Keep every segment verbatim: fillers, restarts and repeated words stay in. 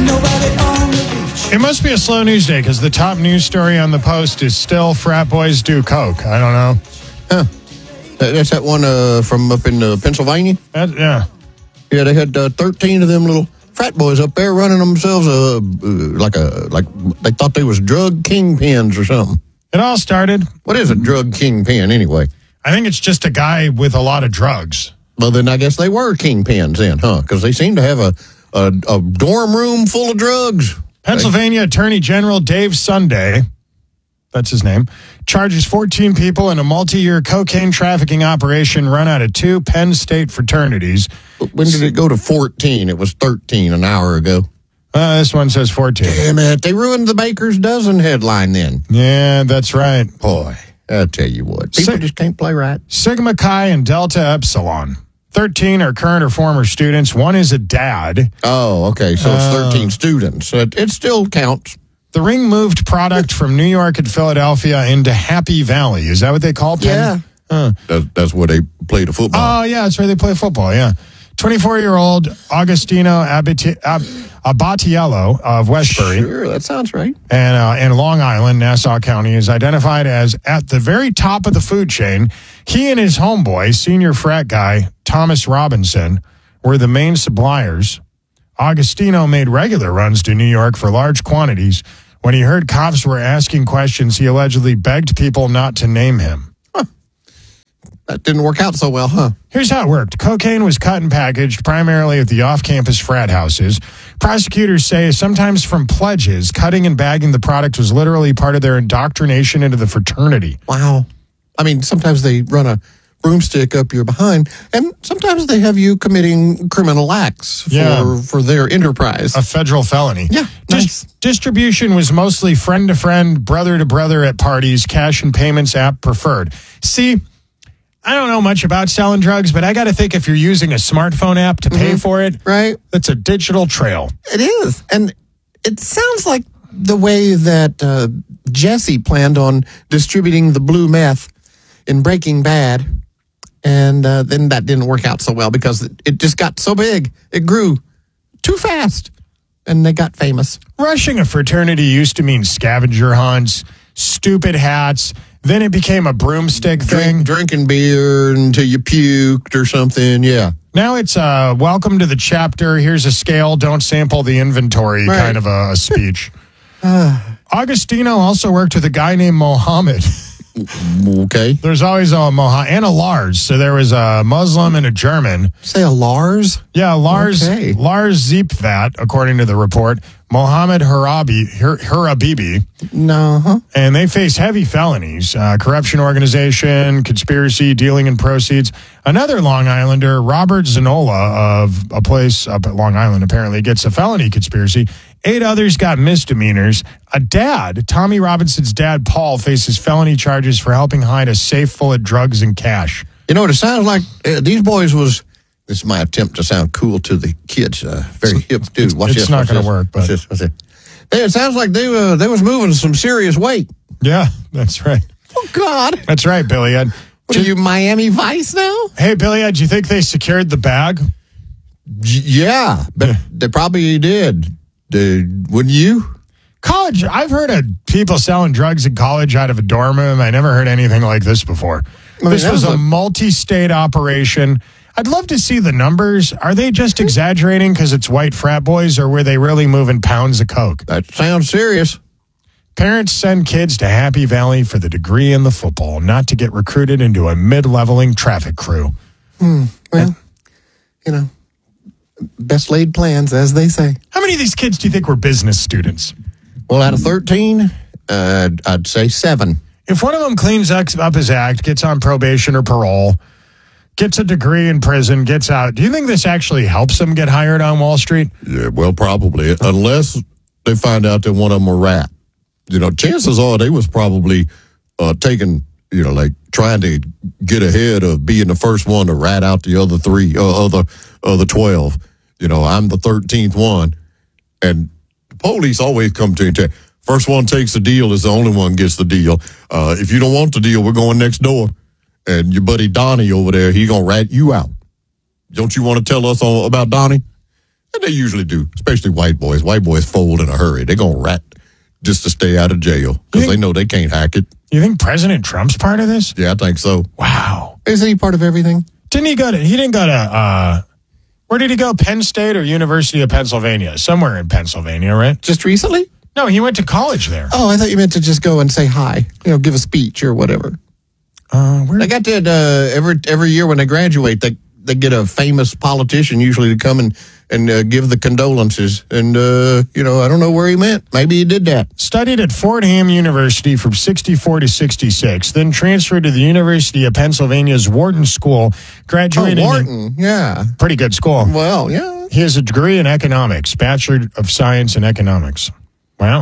It must be a slow news day because the top news story on the Post is still frat boys do coke. I don't know. Huh. That's that one uh, from up in uh, Pennsylvania? That, yeah. Yeah, they had uh, thirteen of them little frat boys up there running themselves uh, uh, like a like they thought they was drug kingpins or something. It all started. What is a drug kingpin anyway? I think it's just a guy with a lot of drugs. Well, then I guess they were kingpins then, huh? Because they seem to have a, a, a dorm room full of drugs. Pennsylvania Attorney General Dave Sunday, that's his name, charges fourteen people in a multi-year cocaine trafficking operation run out of two Penn State fraternities. When did it go to fourteen? It was thirteen an hour ago. Uh, this one says fourteen. Damn it. They ruined the Baker's Dozen headline then. Yeah, that's right. Boy, I'll tell you what. People Sig- just can't play right. Sigma Chi and Delta Epsilon. thirteen are current or former students. One is a dad. Oh, okay. So it's Uh, thirteen students. It, it still counts. The ring moved product from New York and Philadelphia into Happy Valley. Is that what they call Penn? Yeah. Uh, That's, that's where they play the football. oh, yeah, that's where they play football, yeah. twenty-four-year-old Agostino Abati- Ab- Abatiello of Westbury Sure, that sounds right. and uh, in Long Island, Nassau County, is identified as at the very top of the food chain. He and his homeboy, senior frat guy Thomas Robinson, were the main suppliers. Agostino made regular runs to New York for large quantities. When he heard cops were asking questions, he allegedly begged people not to name him. That didn't work out so well, huh? Here's how it worked. Cocaine was cut and packaged primarily at the off-campus frat houses. Prosecutors say sometimes from pledges, cutting and bagging the product was literally part of their indoctrination into the fraternity. Wow. I mean, sometimes they run a broomstick up your behind, and sometimes they have you committing criminal acts for, Yeah. for their enterprise. A federal felony. Yeah, Dis- nice. Distribution was mostly friend-to-friend, brother-to-brother at parties, cash and payments app preferred. See, I don't know much about selling drugs, but I got to think if you're using a smartphone app to pay Mhm. for it, Right? that's a digital trail. It is. And it sounds like the way that uh, Jesse planned on distributing the blue meth in Breaking Bad. And uh, then that didn't work out so well because it, it just got so big. It grew too fast. And they got famous. Rushing a fraternity used to mean scavenger hunts, stupid hats. Then it became a broomstick thing. Drink, drinking beer until you puked or something. Yeah. Now it's uh, welcome to the chapter. Here's a scale. Don't sample the inventory Right. kind of a, a speech. Agostino also worked with a guy named Mohammed. Okay. There's always a Mohammed and a Lars. So there was a Muslim and a German. Say a Lars? Yeah, Lars Okay. Lars Ziepvat, according to the report. Mohammed Harabi, Hur- Hurabibi. No. Huh? And they face heavy felonies, uh, corruption organization, conspiracy, dealing in proceeds. Another Long Islander, Robert Zanola of a place up at Long Island, apparently gets a felony conspiracy. Eight others got misdemeanors. A dad, Tommy Robinson's dad, Paul, faces felony charges for helping hide a safe full of drugs and cash. You know what it sounds like? Uh, these boys was, this is my attempt to sound cool to the kids. Uh, very hip dude. Watch it's this. not watch gonna this. work, but- Watch this, watch this. Hey, it sounds like they, uh, they was moving some serious weight. Yeah, that's right. Oh, God. That's right, Billy Ed. What are you, Miami Vice now? Hey, Billy Ed, do you think they secured the bag? J- yeah, but they probably did. Did, wouldn't you? College, I've heard of people selling drugs in college out of a dorm room. I never heard anything like this before. I mean, this that was was a a- multi-state operation. I'd love to see the numbers. Are they just exaggerating because it's white frat boys, or were they really moving pounds of coke? That sounds serious. Parents send kids to Happy Valley for the degree in the football, not to get recruited into a mid-leveling traffic crew. Hmm. Well, you know, best laid plans, as they say. How many of these kids do you think were business students? Well, out of thirteen, uh, I'd say seven. If one of them cleans up his act, gets on probation or parole, gets a degree in prison, gets out, do you think this actually helps them get hired on Wall Street? Yeah, well, probably. Unless they find out that one of them a rat. You know, chances are they was probably uh, taking, you know, like trying to get ahead of being the first one to rat out the other three, uh, other, other twelve. You know, I'm the thirteenth one. And the police always come to you and say, first one takes the deal is the only one gets the deal. Uh, if you don't want the deal, we're going next door. And your buddy Donnie over there, he going to rat you out. Don't you want to tell us all about Donnie? And they usually do, especially white boys. White boys fold in a hurry. They're going to rat just to stay out of jail because they know they can't hack it. You think President Trump's part of this? Yeah, I think so. Wow. Isn't he part of everything? Didn't he go to, he didn't go to, uh, where did he go? Penn State or University of Pennsylvania? Somewhere in Pennsylvania, right? Just recently? No, he went to college there. Oh, I thought you meant to just go and say hi, you know, give a speech or whatever. Uh, where? They got that uh, every every year when they graduate, they they get a famous politician usually to come and and uh, give the condolences. And uh, you know, I don't know where he went. Maybe he did that. Studied at Fordham University from sixty-four to sixty-six, then transferred to the University of Pennsylvania's Wharton School. Graduated Oh, Wharton, in yeah, pretty good school. Well, yeah. He has a degree in economics, Bachelor of Science in Economics. Wow.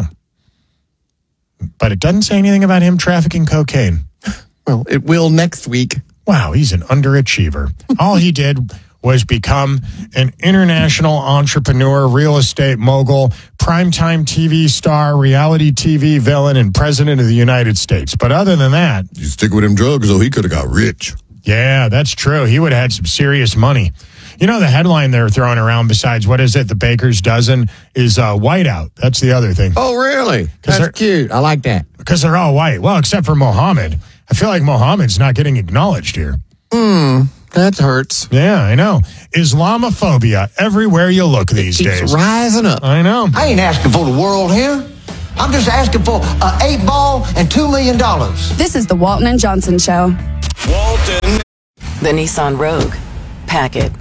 But it doesn't say anything about him trafficking cocaine. Well, it will next week. Wow, he's an underachiever. All he did was become an international entrepreneur, real estate mogul, primetime T V star, reality T V villain, and president of the United States. But other than that... You stick with him drugs, though, he could have got rich. Yeah, that's true. He would have had some serious money. You know, the headline they're throwing around besides, what is it, the Baker's Dozen, is uh, whiteout. That's the other thing. Oh, really? That's cute. I like that. Because they're all white. Well, except for Mohammed. I feel like Mohammed's not getting acknowledged here. Hmm, that hurts. Yeah, I know. Islamophobia everywhere you look these it keeps days. rising up. I know. I ain't asking for the world here. I'm just asking for an eight ball and two million dollars. This is the Walton and Johnson Show. Walton. The Nissan Rogue. Pack it.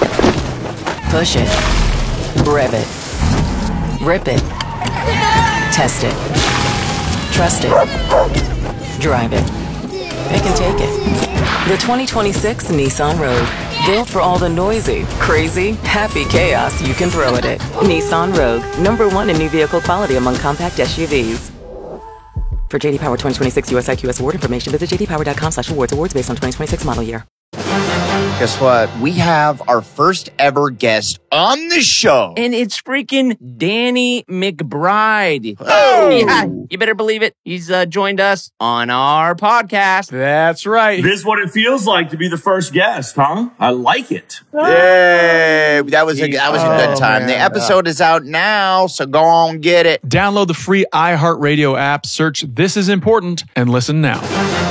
Push it. Rev it. Rip it. Test it. Trust it. Drive it. They can take it. The twenty twenty-six Nissan Rogue. Built for all the noisy, crazy, happy chaos you can throw at it. Nissan Rogue. Number one in new vehicle quality among compact S U Vs. For J D Power twenty twenty-six U S I Q S award information, visit j d power dot com slash awards. Awards based on twenty twenty-six model year. Guess what? We have our first ever guest on the show. And it's freaking Danny McBride. Oh! Yeah, you better believe it. He's uh, joined us on our podcast. That's right. This is what it feels like to be the first guest, huh? I like it. Yay! That was a, that was a good Oh, time. man. The episode is out now, so go on get it. Download the free iHeartRadio app, search This Is Important, and listen now.